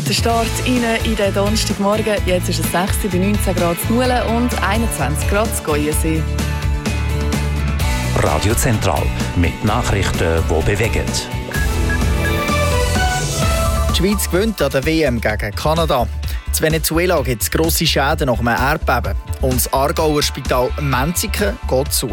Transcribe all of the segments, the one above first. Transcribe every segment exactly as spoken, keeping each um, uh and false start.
guter Start rein in den Donnerstagmorgen. Jetzt ist es sechs bei neunzehn Grad zu Nulen und einundzwanzig Grad zu Goyensee. Radio Zentral mit Nachrichten, die bewegen. Die Schweiz gewinnt an der W M gegen Kanada. In Venezuela gibt es grosse Schäden nach einem Erdbeben. Und das Aargauer Spital Menziken geht zu.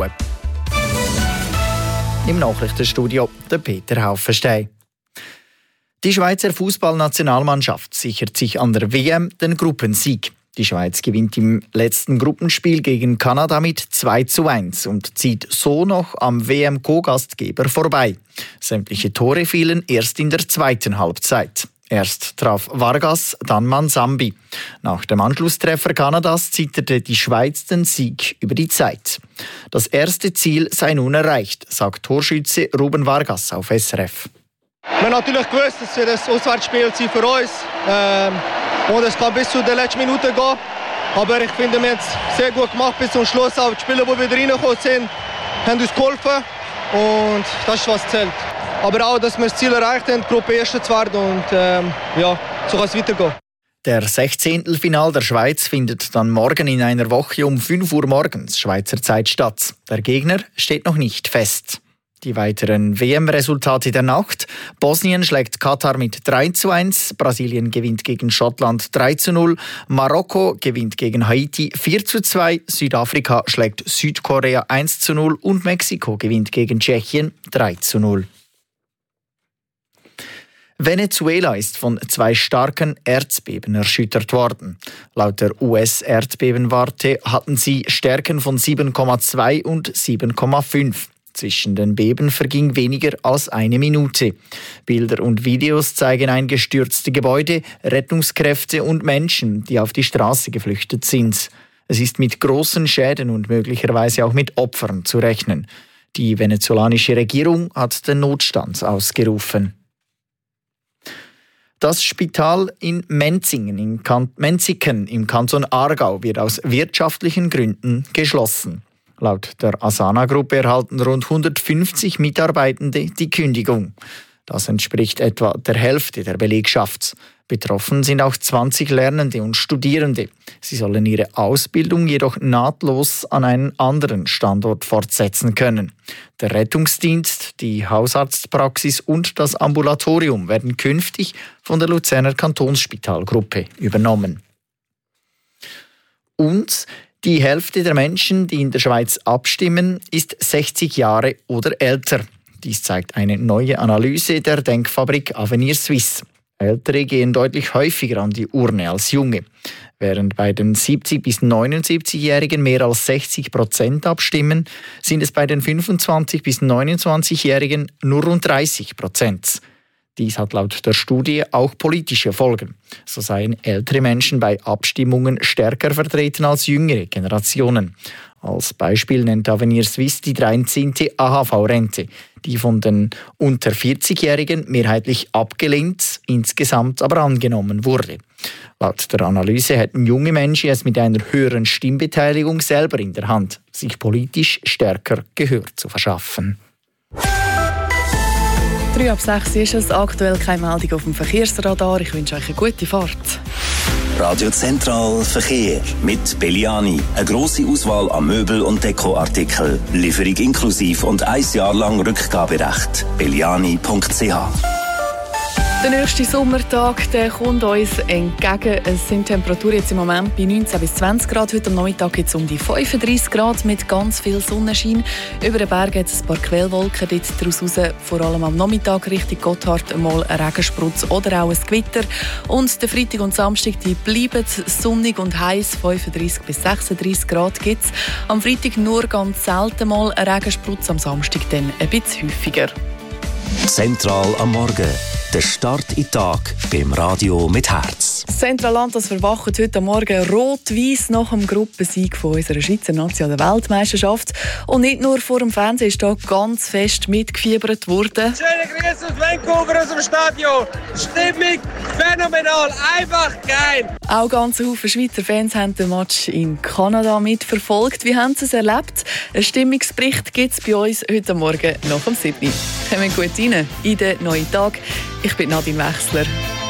Im Nachrichtenstudio der Peter Haufenstein. Die Schweizer Fußballnationalmannschaft sichert sich an der W M den Gruppensieg. Die Schweiz gewinnt im letzten Gruppenspiel gegen Kanada mit zwei zu eins und zieht so noch am W M-Co-Gastgeber vorbei. Sämtliche Tore fielen erst in der zweiten Halbzeit. Erst traf Vargas, dann Mansambi. Nach dem Anschlusstreffer Kanadas zitterte die Schweiz den Sieg über die Zeit. Das erste Ziel sei nun erreicht, sagt Torschütze Ruben Vargas auf S R F. Wir haben natürlich gewusst, dass wir das Auswärtsspiel sind für uns. Ähm, und es kann bis zu der letzten Minute gehen. Aber ich finde, wir haben es sehr gut gemacht bis zum Schluss. Auch die Spieler, die wieder reingekommen sind, haben uns geholfen. Und das ist, was zählt. Aber auch, dass wir das Ziel erreicht haben, die Gruppe Erste zu werden. Und ähm, ja, so kann es weitergehen. Der Sechzehntelfinal der Schweiz findet dann morgen in einer Woche um fünf Uhr morgens Schweizer Zeit statt. Der Gegner steht noch nicht fest. Die weiteren W M-Resultate der Nacht. Bosnien schlägt Katar mit drei zu eins, Brasilien gewinnt gegen Schottland drei zu null, Marokko gewinnt gegen Haiti vier zu zwei, Südafrika schlägt Südkorea eins zu null und Mexiko gewinnt gegen Tschechien drei zu null. Venezuela ist von zwei starken Erdbeben erschüttert worden. Laut der U S-Erdbebenwarte hatten sie Stärken von sieben Komma zwei und sieben Komma fünf. Zwischen den Beben verging weniger als eine Minute. Bilder und Videos zeigen eingestürzte Gebäude, Rettungskräfte und Menschen, die auf die Straße geflüchtet sind. Es ist mit großen Schäden und möglicherweise auch mit Opfern zu rechnen. Die venezolanische Regierung hat den Notstand ausgerufen. Das Spital in Menzingen, in kan- Menziken im Kanton Aargau wird aus wirtschaftlichen Gründen geschlossen. Laut der Asana-Gruppe erhalten rund hundertfünfzig Mitarbeitende die Kündigung. Das entspricht etwa der Hälfte der Belegschaft. Betroffen sind auch zwanzig Lernende und Studierende. Sie sollen ihre Ausbildung jedoch nahtlos an einen anderen Standort fortsetzen können. Der Rettungsdienst, die Hausarztpraxis und das Ambulatorium werden künftig von der Luzerner Kantonsspitalgruppe übernommen. Und die Hälfte der Menschen, die in der Schweiz abstimmen, ist sechzig Jahre oder älter. Dies zeigt eine neue Analyse der Denkfabrik Avenir Suisse. Ältere gehen deutlich häufiger an die Urne als Junge. Während bei den siebzig- bis neunundsiebzigjährigen mehr als sechzig Prozent abstimmen, sind es bei den fünfundzwanzig- bis neunundzwanzigjährigen nur rund dreißig Prozent. Dies hat laut der Studie auch politische Folgen. So seien ältere Menschen bei Abstimmungen stärker vertreten als jüngere Generationen. Als Beispiel nennt Avenir Suisse die dreizehnte A H V-Rente, die von den unter vierzigjährigen mehrheitlich abgelehnt, insgesamt aber angenommen wurde. Laut der Analyse hätten junge Menschen es mit einer höheren Stimmbeteiligung selber in der Hand, sich politisch stärker Gehör zu verschaffen. drei ab sechs ist es, aktuell keine Meldung auf dem Verkehrsradar. Ich wünsche euch eine gute Fahrt. Radio Zentral Verkehr mit Belliani. Eine grosse Auswahl an Möbel- und Dekoartikeln. Lieferung inklusiv und ein Jahr lang Rückgaberecht. belliani punkt c h. Der nächste Sommertag der kommt uns entgegen. Es sind Temperaturen jetzt im Moment bei neunzehn bis zwanzig Grad. Heute am Nachmittag gibt es um die fünfunddreissig Grad mit ganz viel Sonnenschein. Über den Bergen gibt es ein paar Quellwolken. Dort daraus raus, vor allem am Nachmittag Richtung Gotthard mal ein Regensprutz oder auch ein Gewitter. Und der Freitag und Samstag die bleiben sonnig und heiß. fünfunddreissig bis sechsunddreissig Grad gibt es. Am Freitag nur ganz selten mal ein Regensprutz, am Samstag dann ein bisschen häufiger. Zentral am Morgen. Der Start in den Tag beim Radio mit Herz. Das Zentralland verwacht heute Morgen rot-weiss nach dem Gruppensieg von unserer Schweizer Nation an der Weltmeisterschaft. Und nicht nur vor dem Fernsehen ist da ganz fest mitgefiebert worden. Schöne Grüße aus Vancouver, aus dem Stadion. Stimmung phänomenal, einfach geil. Auch ganze Haufen Schweizer Fans haben den Match in Kanada mitverfolgt. Wie haben sie es erlebt? Einen Stimmungsbericht gibt es bei uns heute Morgen nach dem siebten. Kommen gut rein in den neuen Tag. Ich bin Nadine Wechsler.